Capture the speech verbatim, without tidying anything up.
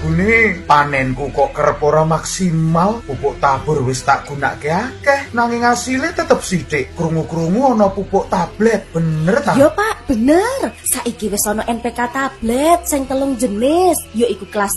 Jebune panenku kok kerep ora maksimal, pupuk tabur wis tak gunakake akeh, nanging asile tetep sithik. Krungu-krungu ana pupuk tablet, bener ta? Yo Pak, bener. Saiki wis ana N P K tablet sing telung jenis, yaiku kelas